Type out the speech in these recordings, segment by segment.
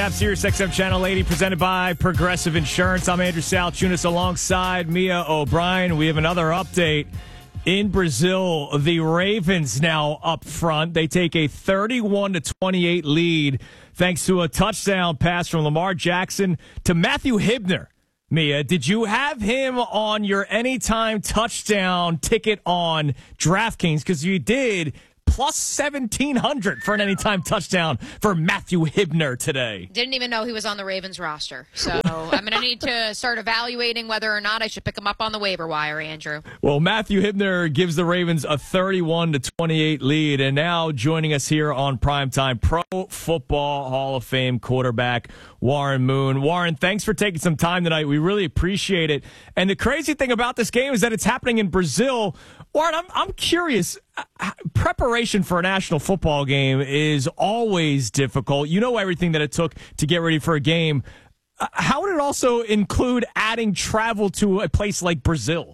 Sirius XM Channel 80, presented by Progressive Insurance. I'm Andrew Salchunas alongside Mia O'Brien. We have another update. In Brazil, the Ravens now up front. They take a 31-28 lead thanks to a touchdown pass from Lamar Jackson to Matthew Hibner. Mia, did you have him on your anytime touchdown ticket on DraftKings? Because you did. Plus 1,700 for an anytime touchdown for Matthew Hibner today. Didn't even know he was on the Ravens roster. So I'm going to need to start evaluating whether or not I should pick him up on the waiver wire, Andrew. Well, Matthew Hibner gives the Ravens a 31-28 lead. And now joining us here on Primetime, Pro Football Hall of Fame quarterback Warren Moon. Warren, thanks for taking some time tonight. We really appreciate it. And the crazy thing about this game is that it's happening in Brazil. Warren, I'm curious. Preparation for a national football game is always difficult. You know everything that it took to get ready for a game. How would it also include adding travel to a place like Brazil?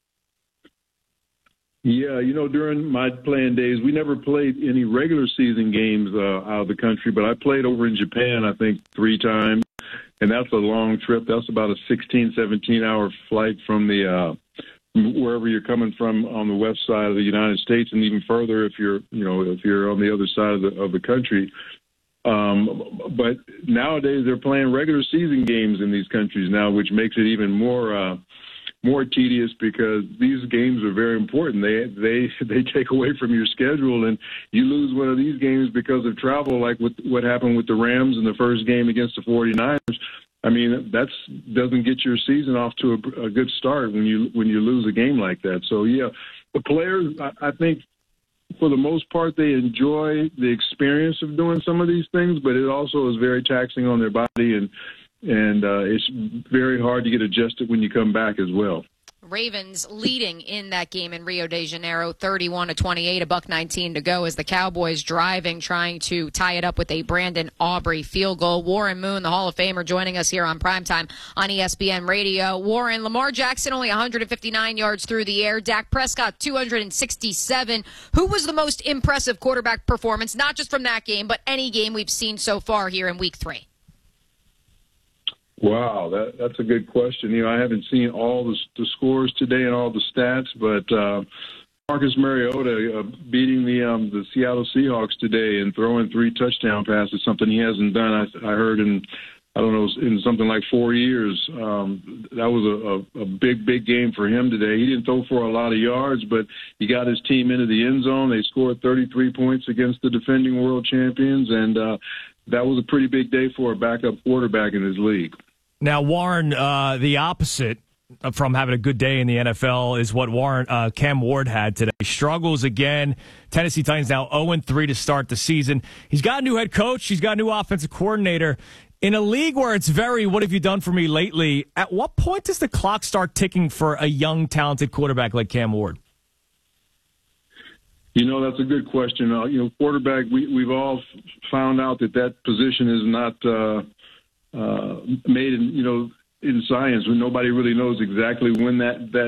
Yeah, during my playing days, we never played any regular season games out of the country, but I played over in Japan, I think, 3 times, and that's a long trip. That's about a 16, 17-hour flight from the wherever you're coming from on the west side of the United States, and even further if you're on the other side of the country. But nowadays they're playing regular season games in these countries now, which makes it even more tedious because these games are very important. They take away from your schedule, and you lose one of these games because of travel, like what happened with the Rams in the first game against the 49ers. I mean, that doesn't get your season off to a good start when you lose a game like that. So, yeah, the players, I think, for the most part, they enjoy the experience of doing some of these things, but it also is very taxing on their body, and it's very hard to get adjusted when you come back as well. Ravens leading in that game in Rio de Janeiro, 31-28, $1:19 to go as the Cowboys driving, trying to tie it up with a Brandon Aubrey field goal. Warren Moon, the Hall of Famer, joining us here on Primetime on ESPN Radio. Warren, Lamar Jackson only 159 yards through the air. Dak Prescott 267. Who was the most impressive quarterback performance, not just from that game, but any game we've seen so far here in Week 3? Wow, that's a good question. I haven't seen all the scores today and all the stats, but Marcus Mariota beating the Seattle Seahawks today and throwing 3 touchdown passes, something he hasn't done. I heard in something like 4 years. That was a big game for him today. He didn't throw for a lot of yards, but he got his team into the end zone. They scored 33 points against the defending world champions, and that was a pretty big day for a backup quarterback in his league. Now, Warren, the opposite from having a good day in the NFL is what Cam Ward had today. Struggles again. Tennessee Titans now 0-3 to start the season. He's got a new head coach. He's got a new offensive coordinator. In a league where it's very, what have you done for me lately, at what point does the clock start ticking for a young, talented quarterback like Cam Ward? That's a good question. Quarterback, we've all found out that position is not made in science, when nobody really knows exactly when that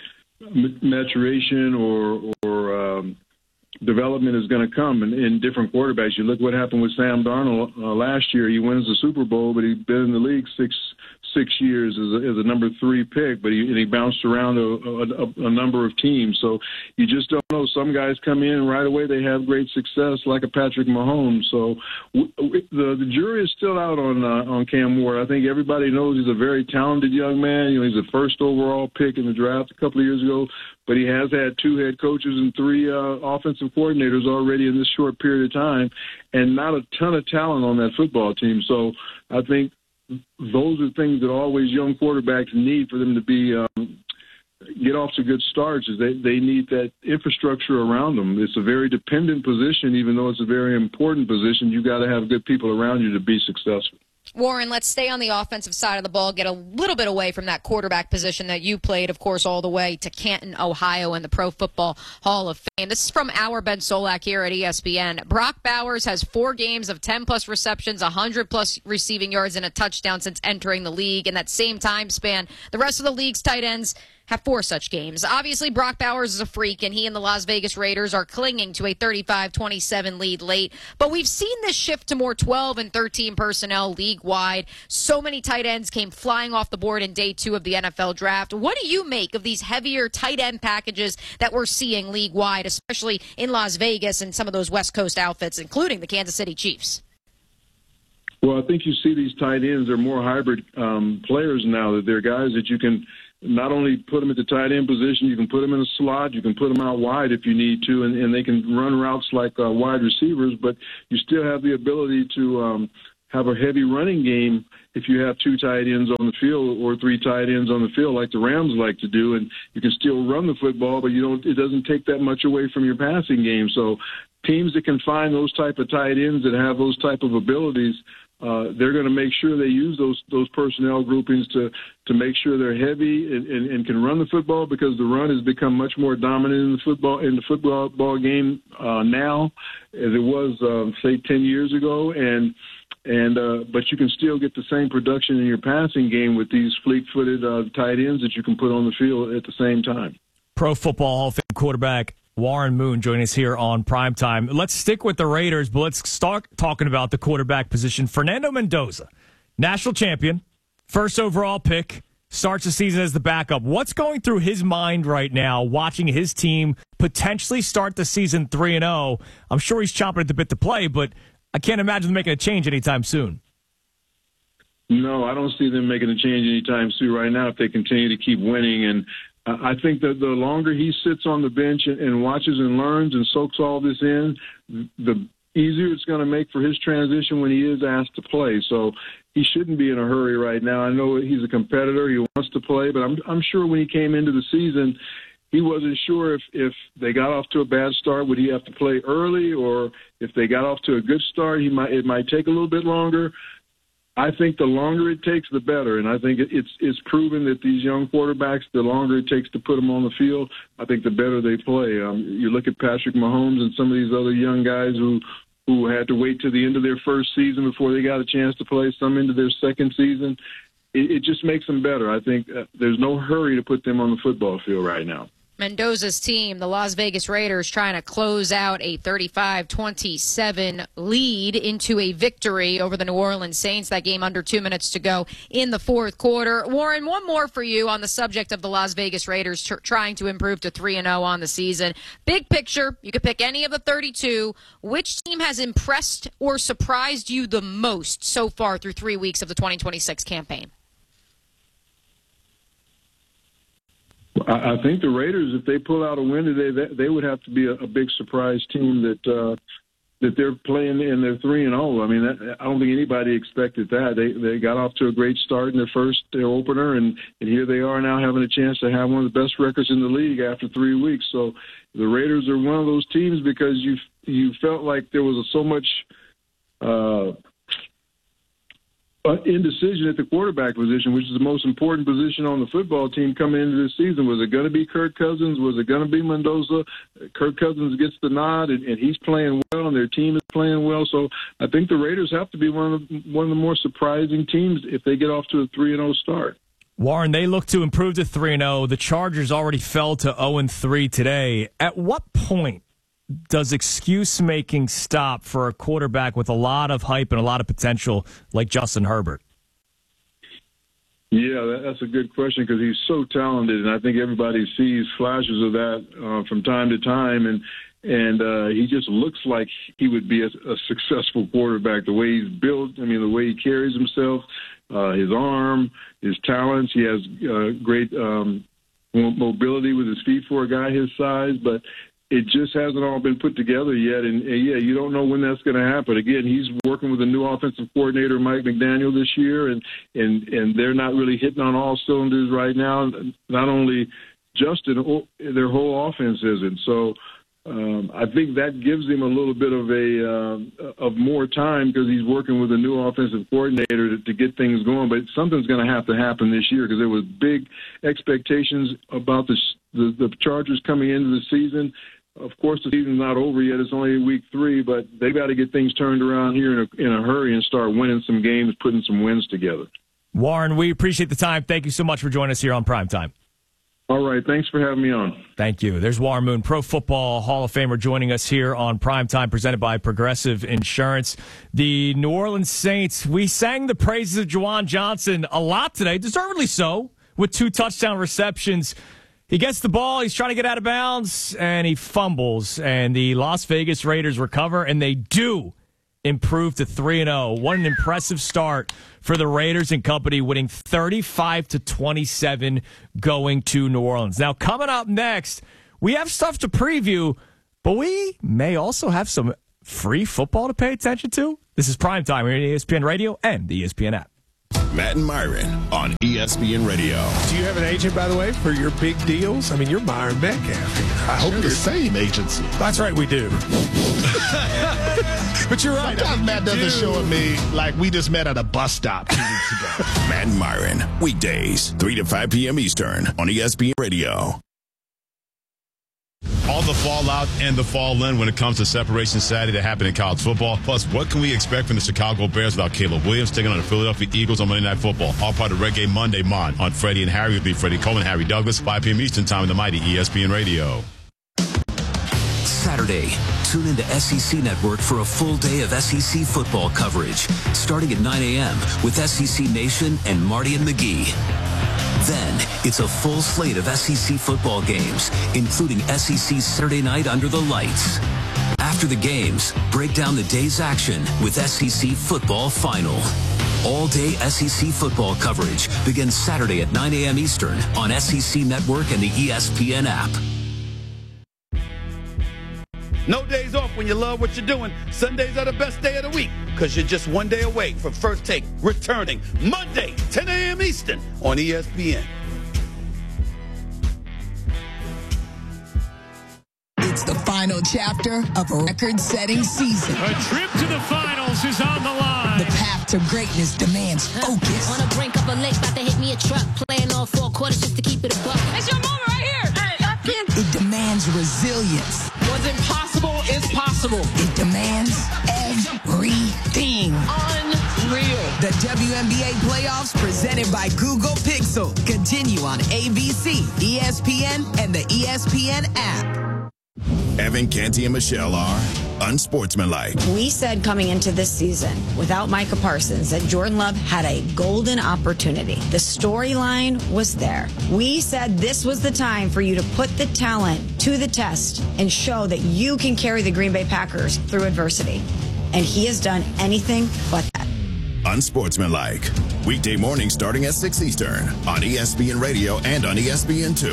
maturation or development is going to come in different quarterbacks. You look what happened with Sam Darnold last year. He wins the Super Bowl, but he's been in the league six years as a number 3 pick, but he bounced around a number of teams. So you just don't know. Some guys come in right away, they have great success, like a Patrick Mahomes. So the jury is still out on Cam Ward. I think everybody knows he's a very talented young man. He's the first overall pick in the draft a couple of years ago, but he has had 2 head coaches and 3 offensive coordinators already in this short period of time, and not a ton of talent on that football team. So I think those are things that always young quarterbacks need for them to be get off to good starts. Is they need that infrastructure around them. It's a very dependent position, even though it's a very important position. You got to have good people around you to be successful. Warren, let's stay on the offensive side of the ball, get a little bit away from that quarterback position that you played, of course, all the way to Canton, Ohio, in the Pro Football Hall of Fame. This is from our Ben Solak here at ESPN. Brock Bowers has 4 games of 10-plus receptions, 100-plus receiving yards, and a touchdown since entering the league. In that same time span, the rest of the league's tight ends have 4 such games. Obviously, Brock Bowers is a freak, and he and the Las Vegas Raiders are clinging to a 35-27 lead late. But we've seen this shift to more 12 and 13 personnel league-wide. So many tight ends came flying off the board in day 2 of the NFL draft. What do you make of these heavier tight end packages that we're seeing league-wide, especially in Las Vegas and some of those West Coast outfits, including the Kansas City Chiefs? Well, I think you see these tight ends are more hybrid players now. That they're guys that you can not only put them at the tight end position, you can put them in a slot, you can put them out wide if you need to, and they can run routes like wide receivers, but you still have the ability to have a heavy running game if you have 2 tight ends on the field or 3 tight ends on the field like the Rams like to do, and you can still run the football, but it doesn't take that much away from your passing game. So teams that can find those type of tight ends that have those type of abilities, they're going to make sure they use those personnel groupings to make sure they're heavy and can run the football, because the run has become much more dominant in the football game now as it was say 10 years ago, but you can still get the same production in your passing game with these fleet-footed tight ends that you can put on the field at the same time. Pro Football Hall of Fame quarterback Warren Moon joining us here on Primetime. Let's stick with the Raiders, but let's start talking about the quarterback position. Fernando Mendoza, national champion, first overall pick, starts the season as the backup. What's going through his mind right now, watching his team potentially start the season 3-0? I'm sure he's chomping at the bit to play, but I can't imagine them making a change anytime soon. No, I don't see them making a change anytime soon right now if they continue to keep winning. And I think that the longer he sits on the bench and watches and learns and soaks all this in, the easier it's going to make for his transition when he is asked to play. So he shouldn't be in a hurry right now. I know he's a competitor. He wants to play, but I'm sure when he came into the season, he wasn't sure if they got off to a bad start, would he have to play early, or if they got off to a good start, it might take a little bit longer. I think the longer it takes, the better, and I think it's proven that these young quarterbacks, the longer it takes to put them on the field, I think the better they play. You look at Patrick Mahomes and some of these other young guys who had to wait to the end of their first season before they got a chance to play, some into their second season. It just makes them better. I think there's no hurry to put them on the football field right now. Mendoza's team, the Las Vegas Raiders, trying to close out a 35-27 lead into a victory over the New Orleans Saints. That game under 2 minutes to go in the fourth quarter. Warren, one more for you on the subject of the Las Vegas Raiders trying to improve to 3-0 on the season. Big picture, you could pick any of the 32. Which team has impressed or surprised you the most so far through 3 weeks of the 2026 campaign? I think the Raiders, if they pull out a win today, they would have to be a big surprise team that they're playing and they're 3-0. I mean, I don't think anybody expected that. They got off to a great start in their opener, and here they are now having a chance to have one of the best records in the league after 3 weeks. So the Raiders are one of those teams because you felt like there was so much indecision at the quarterback position, which is the most important position on the football team coming into this season. Was it going to be Kirk Cousins? Was it going to be Mendoza? Kirk Cousins gets the nod, and he's playing well, and their team is playing well. So I think the Raiders have to be one of the more surprising teams if they get off to a 3-0 start. Warren, they look to improve to 3-0. The Chargers already fell to 0-3 today. At what point does excuse-making stop for a quarterback with a lot of hype and a lot of potential like Justin Herbert? Yeah, that's a good question because he's so talented, and I think everybody sees flashes of that from time to time, and he just looks like he would be a successful quarterback. The way he's built, I mean, the way he carries himself, his arm, his talents. He has great mobility with his feet for a guy his size, but it just hasn't all been put together yet, and you don't know when that's going to happen. Again, he's working with a new offensive coordinator, Mike McDaniel, this year, and they're not really hitting on all cylinders right now. Not only Justin, their whole offense isn't. So I think that gives him a little bit of more time because he's working with a new offensive coordinator to get things going. But something's going to happen this year because there was big expectations about the Chargers coming into the season. Of course, the season's not over yet. It's only week 3, but they got to get things turned around here in a hurry and start winning some games, putting some wins together. Warren, we appreciate the time. Thank you so much for joining us here on Primetime. All right. Thanks for having me on. Thank you. There's Warren Moon, Pro Football Hall of Famer, joining us here on Primetime, presented by Progressive Insurance. The New Orleans Saints, we sang the praises of Juwan Johnson a lot today, deservedly so, with 2 touchdown receptions. He gets the ball, he's trying to get out of bounds, and he fumbles. And the Las Vegas Raiders recover, and they do improve to 3-0. What an impressive start for the Raiders and company, winning 35-27 going to New Orleans. Now, coming up next, we have stuff to preview, but we may also have some free football to pay attention to. This is Primetime here on ESPN Radio and the ESPN app. Matt and Myron on ESPN Radio. Do you have an agent, by the way, for your big deals? I mean, you're Myron Metcalf here. I hope the same agency. That's right, we do. But you're right. Sometimes Matt doesn't show me like we just met at a bus stop 2 weeks ago. Matt and Myron, weekdays, 3 to 5 p.m. Eastern on ESPN Radio. All the fallout and the fall in when it comes to Separation Saturday that happened in college football. Plus, what can we expect from the Chicago Bears without Caleb Williams taking on the Philadelphia Eagles on Monday Night Football? All part of Red Game Monday on Freddie and Harry. Will be Freddie Coleman, Harry Douglas, 5 p.m. Eastern time in the mighty ESPN Radio. Saturday, tune into SEC Network for a full day of SEC football coverage, starting at 9 a.m. with SEC Nation and Marty and McGee. Then, it's a full slate of SEC football games, including SEC Saturday Night Under the Lights. After the games, break down the day's action with SEC Football Final. All-day SEC football coverage begins Saturday at 9 a.m. Eastern on SEC Network and the ESPN app. No days off when you love what you're doing. Sundays are the best day of the week because you're just one day away from First Take returning Monday, 10 a.m. Eastern on ESPN. It's the final chapter of a record-setting season. A trip to the finals is on the line. The path to greatness demands focus. On the brink of a lake, about to hit me a truck. Playing all 4 quarters just to keep it a buck. It's your moment right here. Hey, it demands resilience. What's impossible is possible. It demands everything. Unreal. The WNBA playoffs presented by Google Pixel continue on ABC, ESPN, and the ESPN app. Evan, Canty, and Michelle are unsportsmanlike. We said coming into this season, without Micah Parsons, that Jordan Love had a golden opportunity. The storyline was there. We said this was the time for you to put the talent to the test and show that you can carry the Green Bay Packers through adversity. And he has done anything but that. Unsportsmanlike. Weekday morning starting at 6 Eastern on ESPN Radio and on ESPN2.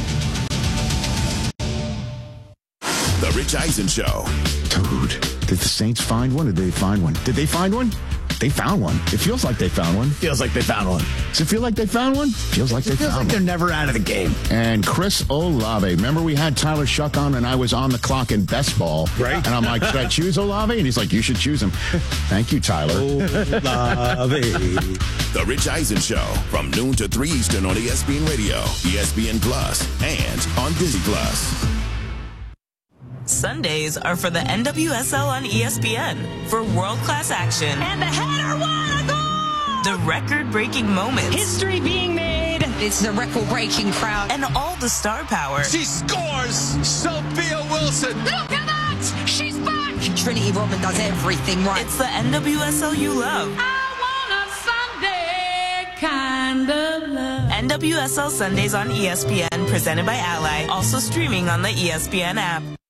The Rich Eisen Show. Dude, did the Saints find one or did they find one? Did they find one? They found one. It feels like they found one. Feels like they found one. Does it feel like they found one? Feels like they found one. They're never out of the game. And Chris Olave. Remember we had Tyler Shuck on and I was on the clock in best ball. Right. And I'm like, should I choose Olave? And he's like, you should choose him. Thank you, Tyler. Olave. The Rich Eisen Show from noon to 3 Eastern on ESPN Radio, ESPN Plus, and on Disney Plus. Sundays are for the NWSL on ESPN for world-class action. And the header, what a goal! The record-breaking moments. History being made. It's the record-breaking crowd. And all the star power. She scores! Sophia Wilson! Look at that! She's back! Trinity Rodman does everything right. It's the NWSL you love. I want a Sunday kind of love. NWSL Sundays on ESPN, presented by Ally. Also streaming on the ESPN app.